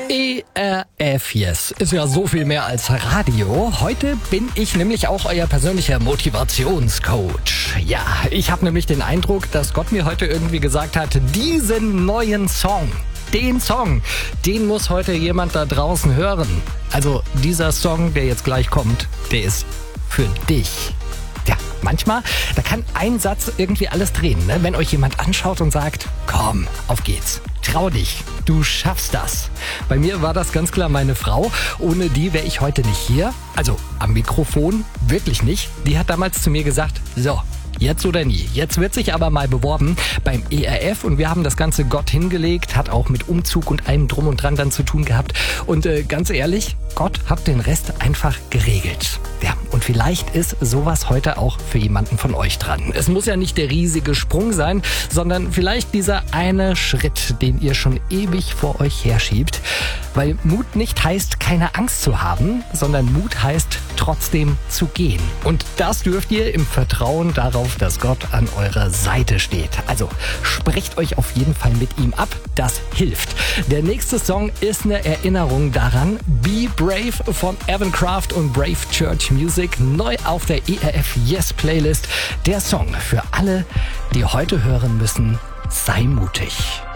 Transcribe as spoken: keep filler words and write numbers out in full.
E R F Yes ist ja so viel mehr als Radio. Heute bin ich nämlich auch euer persönlicher Motivationscoach. Ja, ich habe nämlich den Eindruck, dass Gott mir heute irgendwie gesagt hat, diesen neuen Song, den Song, den muss heute jemand da draußen hören. Also dieser Song, der jetzt gleich kommt, der ist für dich. Ja, manchmal, da kann ein Satz irgendwie alles drehen, ne? Wenn euch jemand anschaut und sagt, komm, auf geht's, trau dich, du schaffst das. Bei mir war das ganz klar meine Frau, ohne die wäre ich heute nicht hier. Also am Mikrofon, wirklich nicht. Die hat damals zu mir gesagt, so, jetzt oder nie. Jetzt wird sich aber mal beworben beim E R F und wir haben das Ganze Gott hingelegt, hat auch mit Umzug und allem Drum und Dran dann zu tun gehabt. Und äh, ganz ehrlich, Gott hat den Rest einfach geregelt. Ja, und vielleicht ist sowas heute auch für jemanden von euch dran. Es muss ja nicht der riesige Sprung sein, sondern vielleicht dieser eine Schritt, den ihr schon ewig vor euch herschiebt. Weil Mut nicht heißt, keine Angst zu haben, sondern Mut heißt, trotzdem zu gehen. Und das dürft ihr im Vertrauen darauf, dass Gott an eurer Seite steht. Also sprecht euch auf jeden Fall mit ihm ab, das hilft. Der nächste Song ist eine Erinnerung daran. Be Brave von Evan Kraft und Brave Church Music, neu auf der E R F Yes Playlist. Der Song für alle, die heute hören müssen, sei mutig.